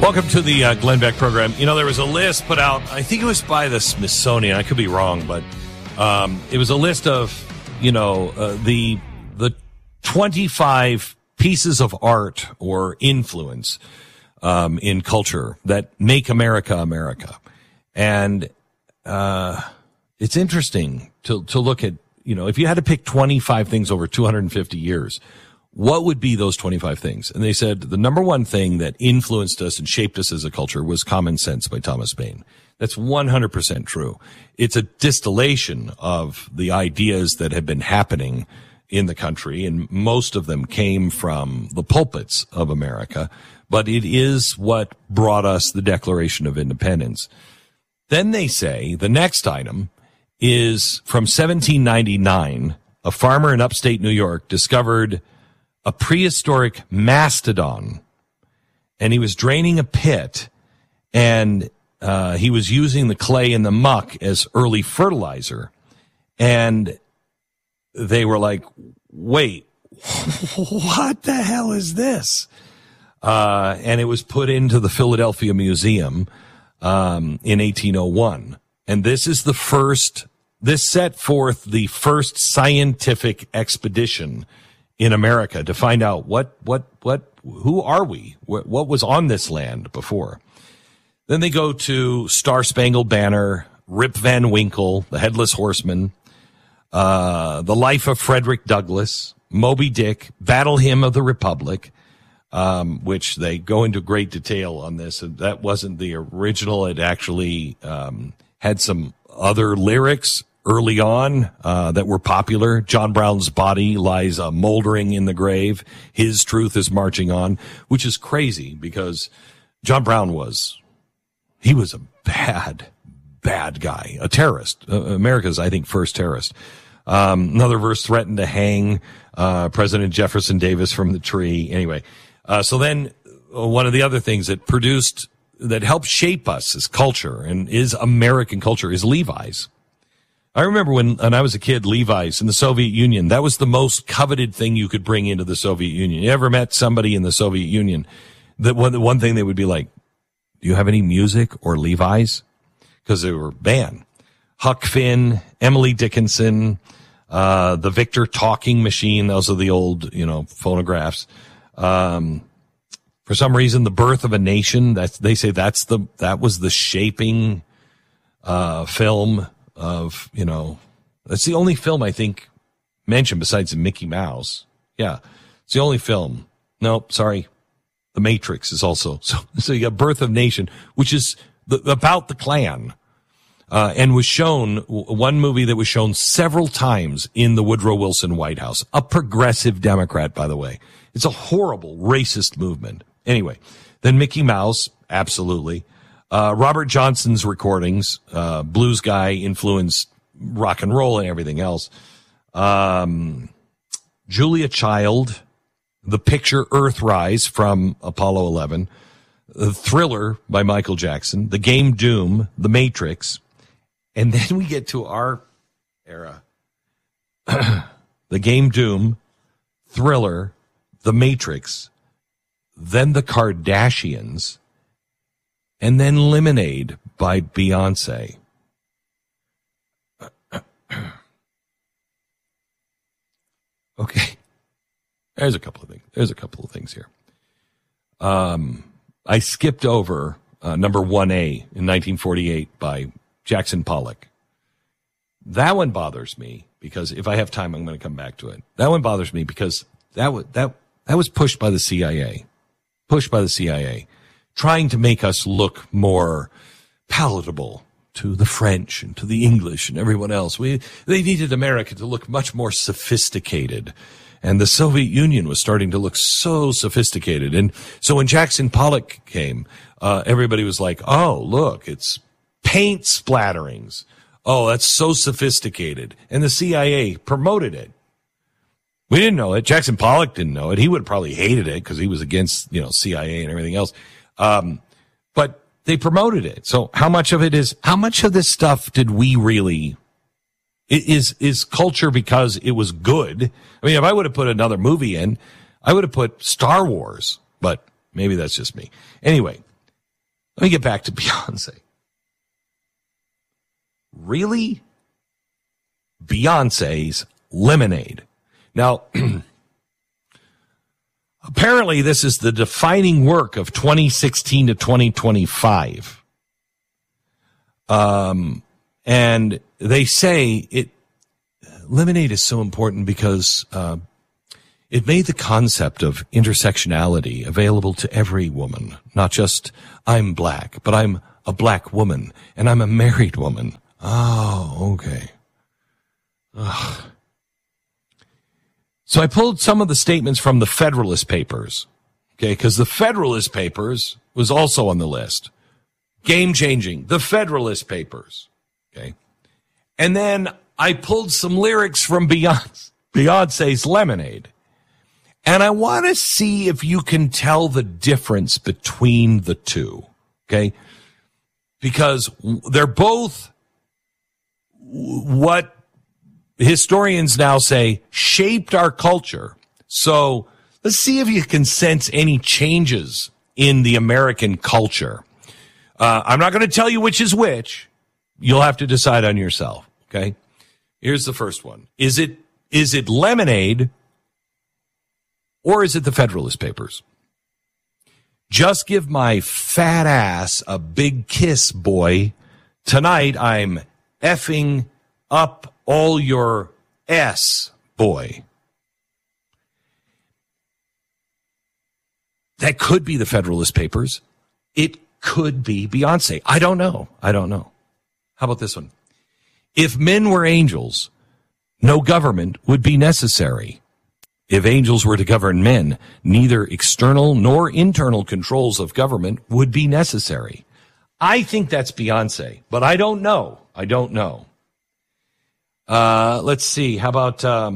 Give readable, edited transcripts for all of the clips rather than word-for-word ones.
Welcome to the Glenn Beck program. You know, there was a list put out, I think it was by the Smithsonian. I could be wrong, but it was a list of, the 25 pieces of art or influence in culture that make America America. And it's interesting to look at, if you had to pick 25 things over 250 years, what would be those 25 things? And they said the number one thing that influenced us and shaped us as a culture was Common Sense by Thomas Paine. That's 100% true. It's a distillation of the ideas that have been happening in the country, and most of them came from the pulpits of America, but it is what brought us the Declaration of Independence. Then they say the next item is from 1799. A farmer in upstate New York discovered a prehistoric mastodon, and he was draining a pit, and he was using the clay and the muck as early fertilizer. And they were like, wait, what the hell is this? And it was put into the Philadelphia Museum in 1801. And this set forth the first scientific expedition in America to find out who are we? What was on this land before? Then they go to Star Spangled Banner, Rip Van Winkle, The Headless Horseman, The Life of Frederick Douglass, Moby Dick, Battle Hymn of the Republic, which they go into great detail on this. And that wasn't the original. It actually had some other lyrics early on that were popular. John Brown's body lies moldering in the grave. His truth is marching on, which is crazy because John Brown was a bad guy, a terrorist, America's, I think, first terrorist. Another verse threatened to hang President Jefferson Davis from the tree. Anyway, so then one of the other things that helped shape us as culture and is American culture is Levi's. I remember when I was a kid, Levi's in the Soviet Union, that was the most coveted thing you could bring into the Soviet Union. You ever met somebody in the Soviet Union that the one thing they would be like, do you have any music or Levi's? Because they were banned. Huck Finn, Emily Dickinson, the Victor talking machine. Those are the old, phonographs. For some reason, The Birth of a Nation, they say that was the shaping, film of, that's the only film I think mentioned besides Mickey Mouse. Yeah. It's the only film. Nope. Sorry. The Matrix is also. So you got Birth of Nation, which is about the Klan. And was shown, one movie that was shown several times in the Woodrow Wilson White House. A progressive Democrat, by the way. It's a horrible racist movement. Anyway, then Mickey Mouse, absolutely. Robert Johnson's recordings, blues guy influenced rock and roll and everything else. Julia Child, the picture Earthrise from Apollo 11, the Thriller by Michael Jackson, the game Doom, The Matrix. And then we get to our era. The game Doom, Thriller, The Matrix, then The Kardashians, and then Lemonade by Beyonce. Okay. There's a couple of things here. I skipped over number 1A in 1948 by Jackson Pollock. That one bothers me because if I have time, I'm going to come back to it. That one bothers me because that was pushed by the CIA. Trying to make us look more palatable to the French and to the English and everyone else. They needed America to look much more sophisticated. And the Soviet Union was starting to look so sophisticated. And so when Jackson Pollock came, everybody was like, oh, look, it's paint splatterings. Oh, that's so sophisticated. And the CIA promoted it. We didn't know it. Jackson Pollock didn't know it. He would have probably hated it because he was against, CIA and everything else. But they promoted it. So how much of this stuff did we really, is culture because it was good? I mean, if I would have put another movie in, I would have put Star Wars, but maybe that's just me. Anyway, Let me get back to Beyonce. Really? Beyonce's Lemonade. Now, apparently this is the defining work of 2016 to 2025. And they say Lemonade is so important because it made the concept of intersectionality available to every woman, not just I'm black, but I'm a black woman and I'm a married woman. Oh, okay. Ugh. So I pulled some of the statements from the Federalist Papers, okay, because the Federalist Papers was also on the list. Game-changing, the Federalist Papers, okay. And then I pulled some lyrics from Beyonce's Lemonade. And I want to see if you can tell the difference between the two, okay? Because they're both what historians now say shaped our culture. So let's see if you can sense any changes in the American culture. I'm not going to tell you which is which. You'll have to decide on yourself, okay? Here's the first one. Is it Lemonade or is it the Federalist Papers? Just give my fat ass a big kiss, boy. Tonight I'm effing up all your S, boy. That could be the Federalist Papers. It could be Beyonce. I don't know. How about this one? If men were angels, no government would be necessary. If angels were to govern men, neither external nor internal controls of government would be necessary. I think that's Beyonce, but I don't know. Let's see. How about,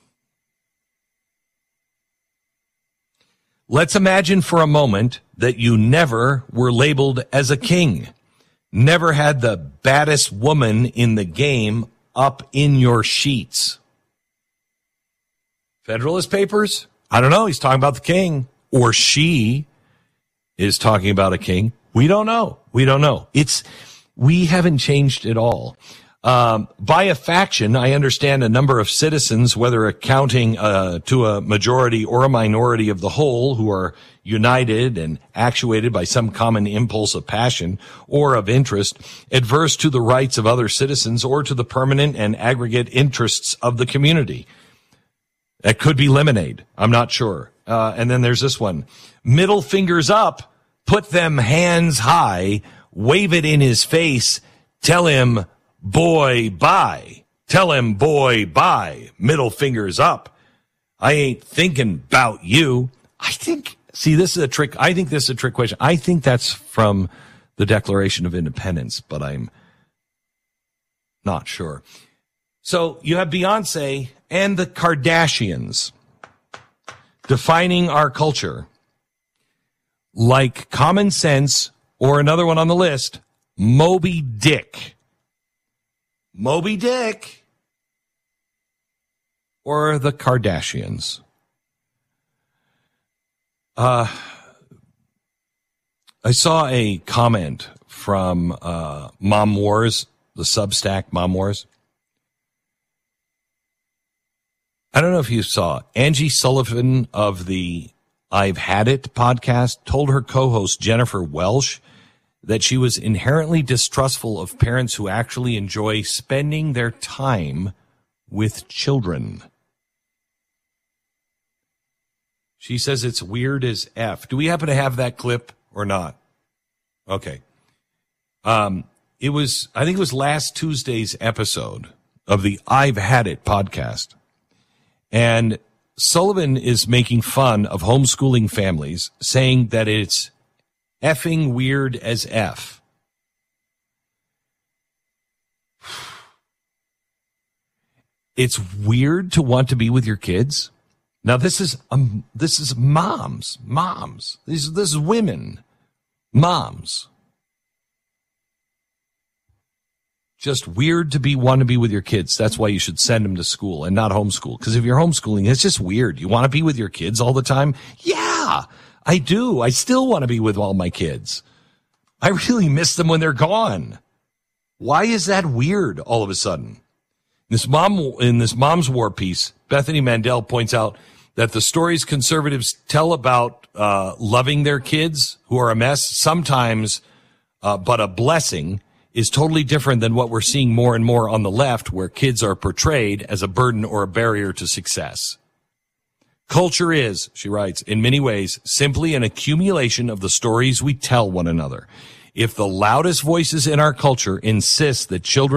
let's imagine for a moment that you never were labeled as a king, never had the baddest woman in the game up in your sheets. Federalist Papers? I don't know. He's talking about the king, or she is talking about a king. We don't know. We haven't changed at all. By a faction, I understand a number of citizens, whether accounting to a majority or a minority of the whole, who are united and actuated by some common impulse of passion or of interest, adverse to the rights of other citizens or to the permanent and aggregate interests of the community. That could be Lemonade. I'm not sure. And then there's this one. Middle fingers up, put them hands high, wave it in his face, tell him, boy, bye. Tell him, boy, bye. Middle fingers up. I ain't thinking about you. This is a trick. I think this is a trick question. I think that's from the Declaration of Independence, but I'm not sure. So you have Beyonce and the Kardashians defining our culture like Common Sense, or another one on the list, Moby Dick. Moby Dick or the Kardashians. I saw a comment from Mom Wars, the Substack Mom Wars. I don't know if you saw, Angie Sullivan of the I've Had It podcast told her co-host Jennifer Welsh that she was inherently distrustful of parents who actually enjoy spending their time with children. She says it's weird as F. Do we happen to have that clip or not? Okay. I think it was last Tuesday's episode of the I've Had It podcast. And Sullivan is making fun of homeschooling families, saying that it's effing weird as F. It's weird to want to be with your kids. Now this is moms. This is women, moms. Just weird to want to be with your kids. That's why you should send them to school and not homeschool. Because if you're homeschooling, it's just weird. You want to be with your kids all the time? Yeah, I do. I still want to be with all my kids. I really miss them when they're gone. Why is that weird all of a sudden? In this Mom's War piece, Bethany Mandel points out that the stories conservatives tell about loving their kids who are a mess, sometimes but a blessing, is totally different than what we're seeing more and more on the left, where kids are portrayed as a burden or a barrier to success. Culture is, she writes, in many ways, simply an accumulation of the stories we tell one another. If the loudest voices in our culture insist that children